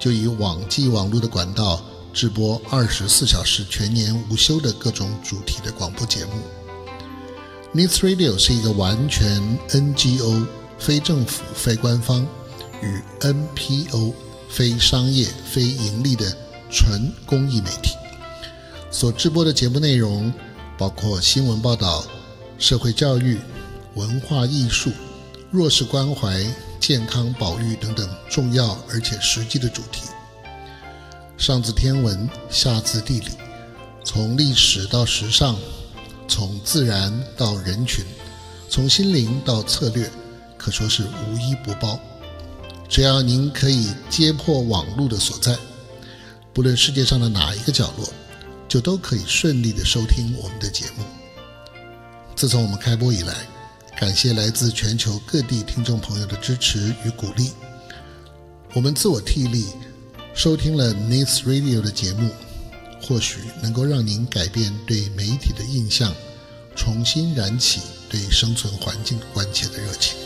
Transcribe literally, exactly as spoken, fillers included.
就以网际网络的管道直播二十四小时全年无休的各种主题的广播节目。Needs Radio 是一个完全 N G O 非政府非官方与 N P O 非商业非盈利的纯公益媒体，所直播的节目内容包括新闻报道、社会教育、文化艺术、弱势关怀、健康保育等等重要而且实际的主题。上自天文，下自地理，从历史到时尚，从自然到人群，从心灵到策略，可说是无一不包。只要您可以揭破网络的所在，不论世界上的哪一个角落，就都可以顺利地收听我们的节目。自从我们开播以来，感谢来自全球各地听众朋友的支持与鼓励。我们自我替力，收听了 Needs Radio 的节目，或许能够让您改变对媒体的印象，重新燃起对生存环境关切的热情。